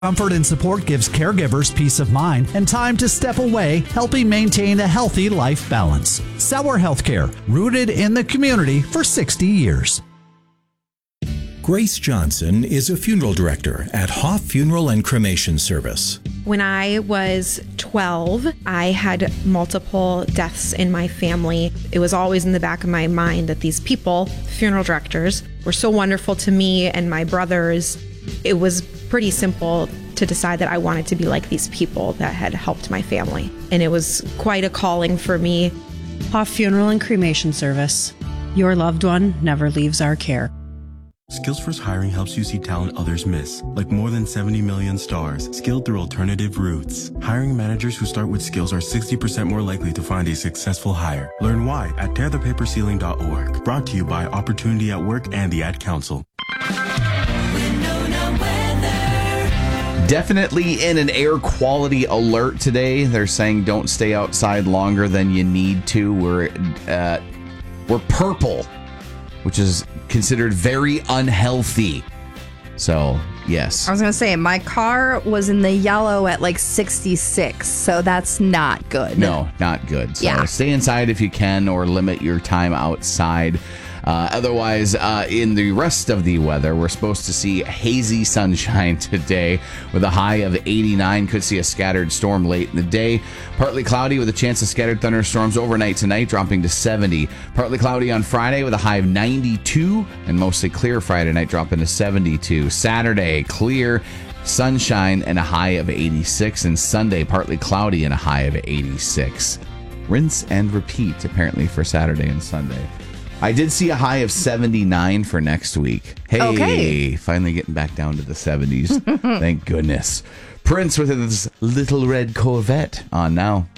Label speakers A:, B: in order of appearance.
A: Comfort and support gives caregivers peace of mind and time to step away, helping maintain a healthy life balance. Sauer Healthcare, rooted in the community for 60 years.
B: Grace Johnson is a funeral director at Hoff Funeral and Cremation Service.
C: When I was 12, I had multiple deaths in my family. It was always in the back of my mind that these people, funeral directors, were so wonderful to me and my brothers. It was pretty simple to decide that I wanted to be like these people that had helped my family. And it was quite a calling for me.
D: Hoff Funeral and Cremation Service. Your loved one never leaves our care.
E: Skills First Hiring helps you see talent others miss, like more than 70 million stars, skilled through alternative routes. Hiring managers who start with skills are 60% more likely to find a successful hire. Learn why at tearthepaperceiling.org. Brought to you by Opportunity at Work and the Ad Council.
F: Definitely in an air quality alert today. They're saying don't stay outside longer than you need to. We're purple, which is considered very unhealthy. So, yes.
G: I was going to say, my car was in the yellow at like 66, so that's not good.
F: No, not good. So stay inside if you can or limit your time outside. Otherwise, in the rest of the weather, we're supposed to see hazy sunshine today with a high of 89. Could see a scattered storm late in the day. Partly cloudy with a chance of scattered thunderstorms overnight tonight, dropping to 70. Partly cloudy on Friday with a high of 92. And mostly clear Friday night, dropping to 72. Saturday, clear, sunshine, and a high of 86. And Sunday, partly cloudy and a high of 86. Rinse and repeat, apparently, for Saturday and Sunday. I did see a high of 79 for next week. Hey, finally getting back down to the 70s. Thank goodness. Prince with his Little Red Corvette on now.